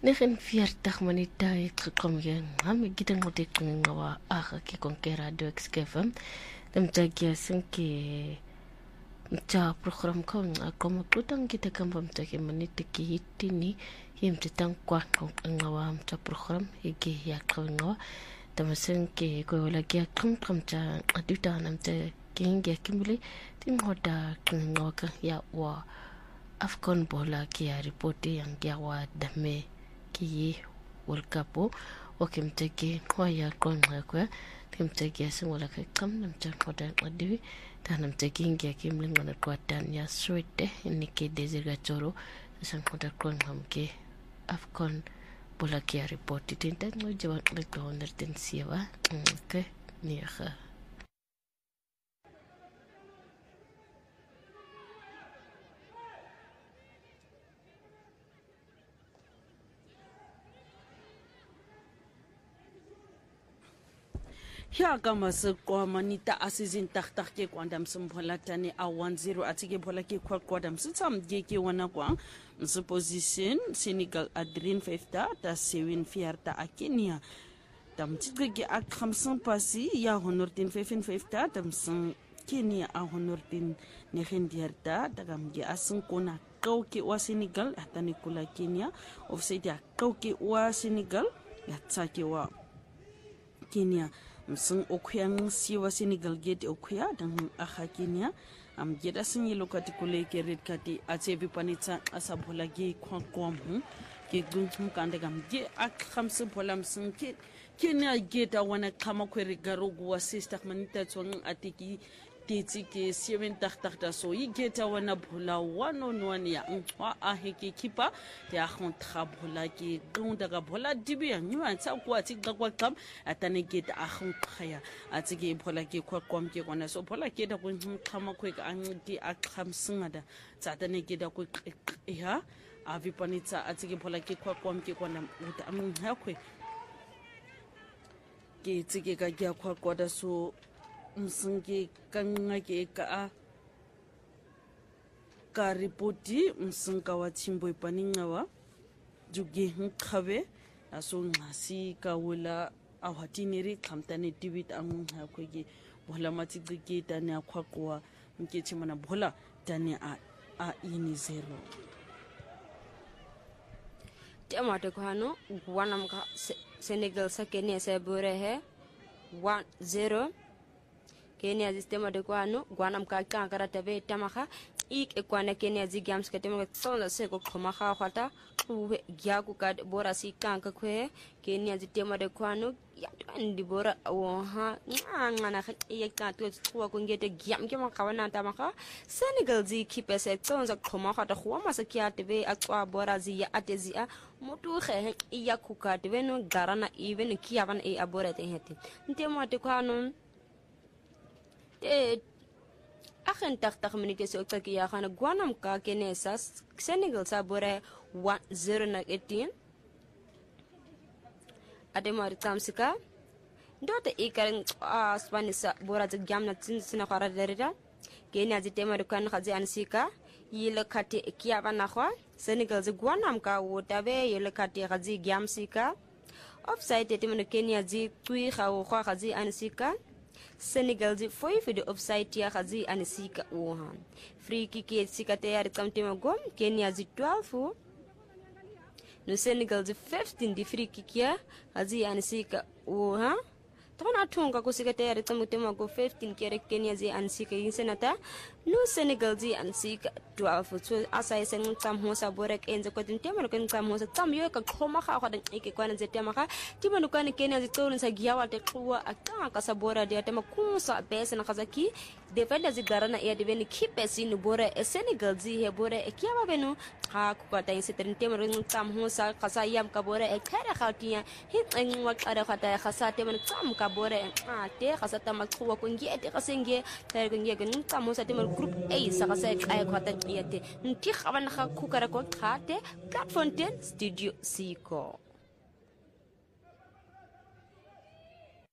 49 minute iqhiqomke ngami kita ngoteqinga ngawa aga ke konke radio XKFM tamtagia sinke mta program ko ngakoma tutang kita kamba mtake minute ki hitini yimte tankwa ngawa mta program igi ya ngawa tamasenke ko wala kia qamta atuta namte kinge kimuli timhoda ngawa ka ya wa afkon bola kia ripoti yang kia wa dame ki walkapo wakimteki waya konga kwa kimteki asimola kam namta kodan adiwi tanamteki ngia kimlingana kwa tanya swete nike desirga choro san kodan hamke afkon bola kia report tinta no jawan lekto nerten siwa ke niya Ya kama kwa manita asizin taktak ke kwanda msumbola tani a 10 atike bola ke kwa kwanda msitsam ke wana kwa msuposition Senegal adrin 50 ta sewin fierta a Kenya tam titge ke ak 50 pasi ya honortin 50 tam san Kenya a honortin nehendierta tagam ge asun kona kauke wa Senegal atani kula Kenya offside ya kauke wa Senegal ya tsake wa Kenya msung okuyang siwa Senegal gate okuya dan aha Kenya am geda sun yi lokati kule ke red kati atebi panita asabola ge kwakwam ke guntum kande gam ge ak khamsu bolam sun ke Kenya gate wana kama kwere garogu wa sister manita twang atiki teti ke 7 takta so yi gate wana bola 1-on-1 ya ntwa aheke kipa te akhontra bola ke don daga bola dibi ya nyu anta kwa tigga kwa kam atane gate akhontraya atige bola ke kwa kwam ke kona so bola ke da kun kama kwe an di akhamsinga da tsatane ke da ku ya avi panitsa atige bola ke kwa kwam ke kona uta amun hakwe ke tige ga ya kwa kwa da so msingi kanga ke ka ripoti msinga wa chimbo ipaninga wa juge nkhabe aso ngasi ka wala awatiniri khamtane tibit amun ha kwege bola mati gege tane akwakwa nke chimana bola tane a ini zero temate kwano wanam ka Senegal sa Kenya sa bore he 1-0 Kenya sistema de kwano gwanam ka kankara tabe tamaka ik ekwana Kenya zigams katema tsonda seko khomaka khata uwe gyaku ka bora si kanka kwe Kenya sistema de kwano ya ndi bora oha ngana ya kanto tsuwa kungete gyam kema kawana tamaka Senegal zi kipese tsonda khomaka ta khwa masakia tabe akwa bora zi ya atezia mutu khe ya kuka tabe no garana even kiyaban e abora te hete ntema de kwano akan tak minute so taki ya kana gwanam ka kenesa Senegal sa bore 1-0 na 18 ademar tamsika dota ikarin Spanish bora ta gamna tinsina khara derida Kenya zitema de kan khazi ansika yile kati kiyaba na khwa Senegal zi gwanam ka wotabe yile kati khazi gamsika offside tetemno Kenya zi tui khawo khazi ansika Senegal zi foi for the offside ya khazi anisika oha free kick ya sika tayari kamtema gom Kenya zi 12 no Senegal zi 15 di free kick ya khazi anisika oha tona tunga kusika tayari kamtema go 15 kere Kenya zi anisika insenata no Senegal zi anisika 12 so asa yesen tsam hosa borek enze ko tintema ko tsam hosa tsam yo ka khoma kha kha ike kwana ze tema kha tima no kan Kenya zi tolun sa giyawa te khwa aka ka sa bora de tema kunsa bese na khazaki defenda zi garana ya de beni kipesi ni bora Senegal zi he bora e kiyaba benu ha ku ka ta yin setren tema ro tsam hosa khasa yam ka bora e khara khatiya hit en wa khara khata khasa tema tsam ka bora te khasa tama khwa ko ngi te khasenge ta ko ngi ga tsam hosa tema group A sa khasa ay khata yate nti khaban kha ku kara ko khate platform 10 studio siko